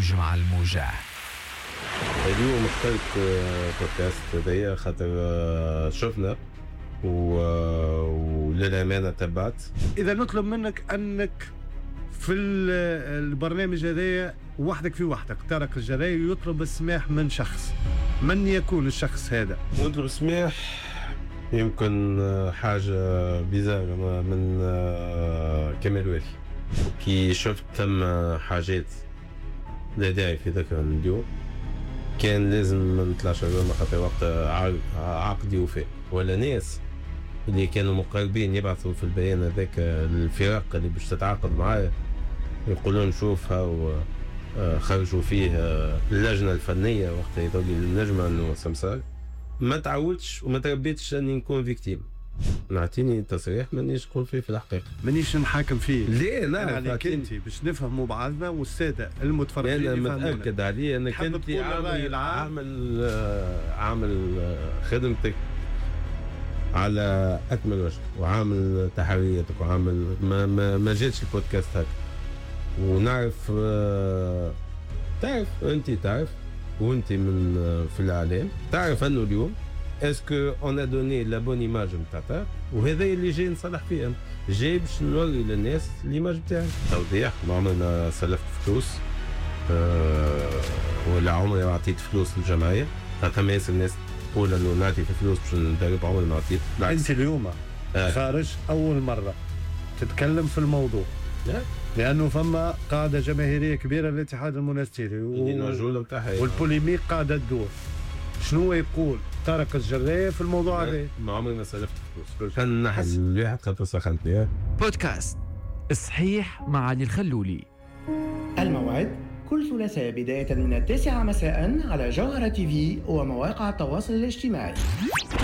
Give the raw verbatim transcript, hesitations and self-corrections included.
موج مع الموجة. اليوم اخترت بودكاست هذايا خاطر شفنا وللأمانة تبعت. إذا نطلب منك أنك في البرنامج هذايا وحدك في وحدك طارق الجراي يطلب السماح من شخص، من يكون الشخص هذا؟ نطلب السماح يمكن حاجة بيزارة من كمال والي. كي شفت ثم حاجات لا داعي في ذكر اليوم كان لازم ما نطلعش اليوم خاطر وقت عقدي وفاء ولا ناس اللي كانوا مقربين يبعثوا في البيان هذاك الفرق اللي باش تتعاقد معاه يقولون شوفها وخرجوا فيه اللجنة الفنية وقت يدور لي النجمة انه سمسار. ما تعودش وما تربيتش اني نكون فيكتيم. نعطيني تصريح مانيش نقول فيه في الحقيقة، مانيش نحاكم فيه. ليه نعرف يعني كنتي باش نفهموا بعضنا والسادة المتفرجين يفهمونا. انا متأكد عليه انك انت عامل عامل عامل خدمتك على اكمل وجه وعامل تحرياتك وعامل ما ما, ما جاتش البودكاست هكا. ونعرف تعرف انت تعرف وانت من في الاعلام تعرف انه اليوم اسكو اون ا دوني لا بون ايماج نتاعها، وهذا اللي جاي نصلح فيه. انا جاي باش نوري للناس الايماج بتاعي. توضيح: ما عمرنا سلفت فلوس أه ولا عمري ما عطيت فلوس للجمعيه. خاطر ما ياسر الناس تقول انه نعطي في فلوس باش ندرب، عمري ما عطيت. انت اليوم آه. خارج اول مره تتكلم في الموضوع. لا. لانه فما قاعده جماهيريه كبيره للاتحاد المونستيري و... والبوليميك قاعده تدور. شنو يقول طارق الجراي في الموضوع هذا؟ ما عمري ما سلفت فلوس. كان نحس الواحد خاطر سخنتني. بودكاست صحيح مع علي الخلولي. الموعد كل ثلاثاء بداية من التاسعة مساء على جوهرة تي في ومواقع التواصل الاجتماعي.